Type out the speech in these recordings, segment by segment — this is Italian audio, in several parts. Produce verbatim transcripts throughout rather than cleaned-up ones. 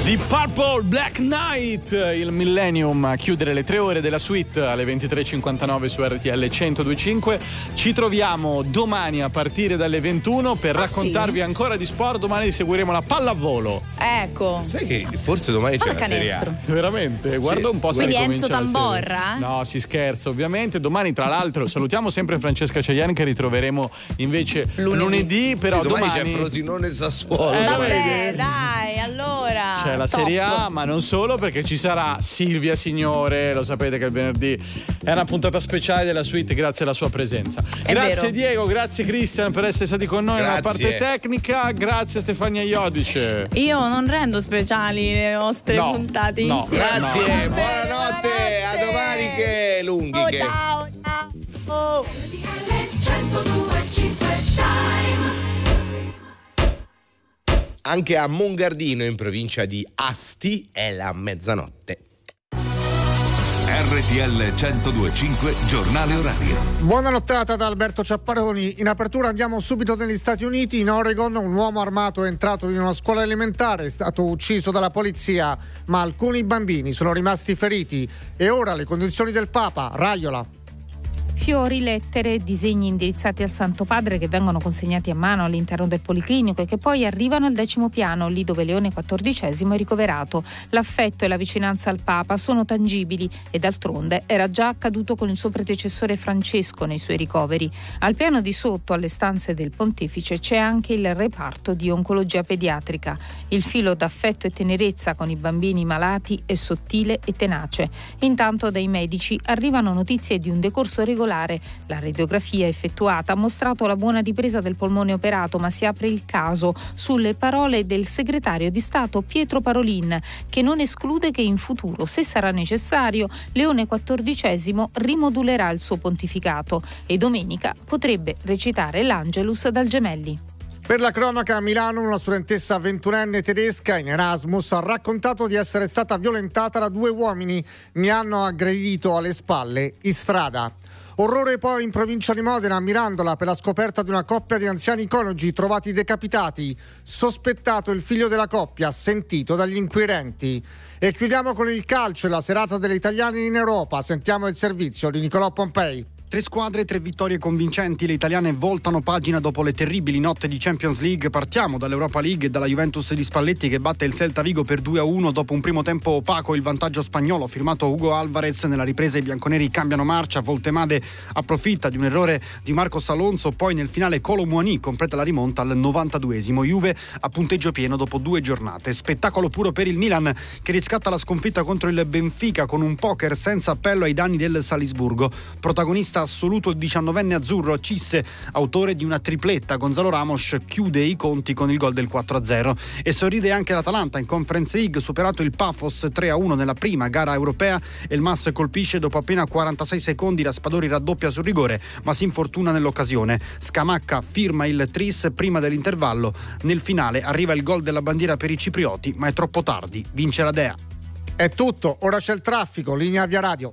di Purple Black Knight, il Millennium a chiudere le tre ore della suite alle ventitré e cinquantanove su R T L centodue e cinque. Ci troviamo domani a partire dalle ventuno per ah, raccontarvi sì? ancora di sport. Domani seguiremo la pallavolo. Ecco. Sai che forse domani c'è la Serie A. Veramente? Guarda sì. un po' se Quindi ricomincia Enzo la Tamborra? serie. No, si scherza ovviamente. Domani tra l'altro salutiamo sempre Francesca Ceian che ritroveremo invece lunedì, lunedì però sì, domani, domani c'è Frosinone Sassuolo. Eh, Vabbè, dai, allora. C'è la top. Serie A, ma non solo, perché ci sarà Silvia Signore. Lo sapete che il venerdì è una puntata speciale della suite grazie alla sua presenza. È grazie vero. Diego, grazie Cristian per essere stati con noi Grazie. nella parte tecnica. Grazie Stefania Iodice. Io non rendo speciali le vostre No, puntate no, insieme. Grazie, No. buonanotte, a domani che lunghi. Oh, che... ciao, ciao. Oh. Anche a Mongardino, in provincia di Asti, è la mezzanotte. R T L centodue e cinque, giornale orario. Buona nottata da Alberto Ciapparoni. In apertura andiamo subito negli Stati Uniti. In Oregon un uomo armato è entrato in una scuola elementare, è stato ucciso dalla polizia, ma alcuni bambini sono rimasti feriti. E ora le condizioni del Papa. Raiola. Fiori, lettere, disegni indirizzati al Santo Padre che vengono consegnati a mano all'interno del Policlinico e che poi arrivano al decimo piano, lì dove Leone quattordicesimo è ricoverato. L'affetto e la vicinanza al Papa sono tangibili e d'altronde era già accaduto con il suo predecessore Francesco nei suoi ricoveri. Al piano di sotto, alle stanze del Pontefice, c'è anche il reparto di oncologia pediatrica. Il filo d'affetto e tenerezza con i bambini malati è sottile e tenace. Intanto dai medici arrivano notizie di un decorso regolare. La radiografia effettuata ha mostrato la buona ripresa del polmone operato, ma si apre il caso sulle parole del segretario di Stato Pietro Parolin, che non esclude che in futuro, se sarà necessario, Leone quattordicesimo rimodulerà il suo pontificato e domenica potrebbe recitare l'Angelus dal Gemelli. Per la cronaca, a Milano una studentessa ventunenne tedesca in Erasmus ha raccontato di essere stata violentata da due uomini. Mi hanno aggredito alle spalle in strada. Orrore poi in provincia di Modena, a Mirandola, per la scoperta di una coppia di anziani coniugi trovati decapitati. Sospettato il figlio della coppia, sentito dagli inquirenti. E chiudiamo con il calcio e la serata degli italiani in Europa. Sentiamo il servizio di Nicolò Pompei. Tre squadre, tre vittorie convincenti, le italiane voltano pagina dopo le terribili notte di Champions League. Partiamo dall'Europa League e dalla Juventus di Spalletti che batte il Celta Vigo per due a uno dopo un primo tempo opaco. Il vantaggio spagnolo firmato Hugo Alvarez. Nella ripresa i bianconeri cambiano marcia, Voltemade approfitta di un errore di Marcos Alonso, poi nel finale Kolo Muani completa la rimonta al novantaduesimo. Juve a punteggio pieno dopo due giornate. Spettacolo puro per il Milan che riscatta la sconfitta contro il Benfica con un poker senza appello ai danni del Salisburgo. Protagonista assoluto il diciannovenne azzurro Cisse, autore di una tripletta. Gonzalo Ramos chiude i conti con il gol del quattro a zero e sorride anche l'Atalanta in Conference League, superato il Pafos tre a uno nella prima gara europea. Il Mas colpisce dopo appena quarantasei secondi, Raspadori raddoppia sul rigore ma si infortuna nell'occasione. Scamacca firma il tris prima dell'intervallo. Nel finale arriva il gol della bandiera per i ciprioti, ma è troppo tardi, vince la Dea. È tutto, ora c'è il traffico, linea Via Radio.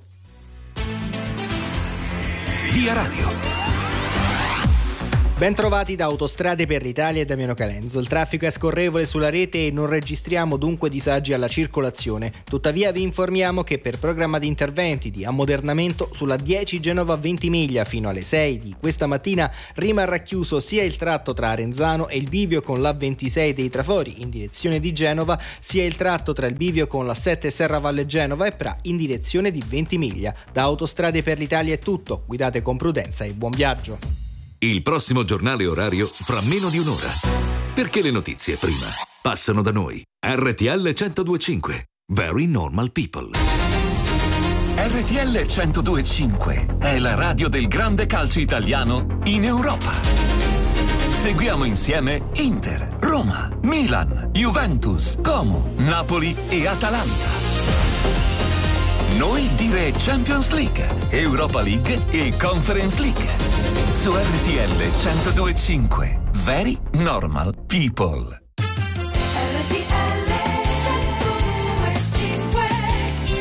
Via Radio. Ben trovati da Autostrade per l'Italia e Damiano Calenzo. Il traffico è scorrevole sulla rete e non registriamo dunque disagi alla circolazione. Tuttavia vi informiamo che per programma di interventi di ammodernamento sulla dieci Genova Ventimiglia fino alle sei di questa mattina rimarrà chiuso sia il tratto tra Arenzano e il bivio con l'A ventisei dei Trafori in direzione di Genova, sia il tratto tra il bivio con l'A sette Serravalle Genova e Pra in direzione di Ventimiglia. Da Autostrade per l'Italia è tutto. Guidate con prudenza e buon viaggio. Il prossimo giornale orario fra meno di un'ora. Perché le notizie prima passano da noi. R T L centodue e cinque. Very Normal People. R T L centodue e cinque è la radio del grande calcio italiano in Europa. Seguiamo insieme Inter, Roma, Milan, Juventus, Como, Napoli e Atalanta. Noi dire Champions League, Europa League e Conference League. Su R T L centodue e cinque. Very Normal People.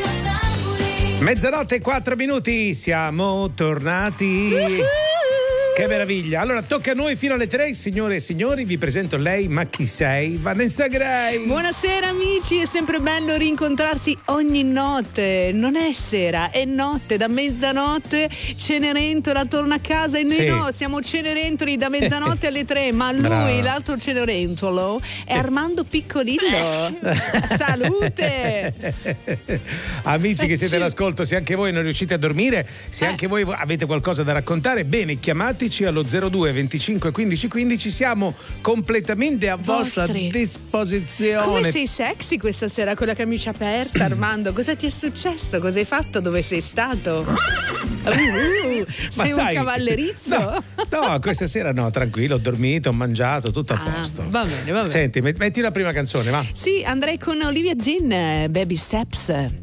Mezzanotte e quattro minuti, siamo tornati. Che meraviglia. Allora tocca a noi fino alle tre, signore e signori, vi presento lei, ma chi sei? Vanessa Gray. Buonasera amici, è sempre bello rincontrarsi ogni notte. Non è sera, è notte, da mezzanotte Cenerentola torna a casa e noi Sì. no, siamo Cenerentoli da mezzanotte alle tre, ma lui, Brava. l'altro Cenerentolo, è Armando Piccolillo. Salute! Amici che siete Sì. all'ascolto, se anche voi non riuscite a dormire, se anche voi avete qualcosa da raccontare, bene, chiamateci allo zero due venticinque quindici quindici, siamo completamente a vostra Vostri. disposizione. Come sei sexy questa sera con la camicia aperta, Armando? Cosa ti è successo? Cosa hai fatto? Dove sei stato? Uh, uh, Ma sei un sai- cavallerizzo? No, no, questa sera no, tranquillo, ho dormito, ho mangiato, tutto a posto. Va bene, va bene. Senti, met- metti la prima canzone, va. Sì, andrei con Olivia Zinn, Baby Steps.